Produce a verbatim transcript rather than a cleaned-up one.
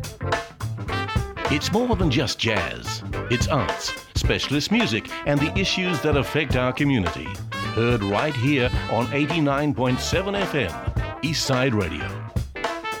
It's more than just jazz. It's arts, specialist music, and the issues that affect our community. Heard right here on eighty-nine point seven F M, Eastside Radio.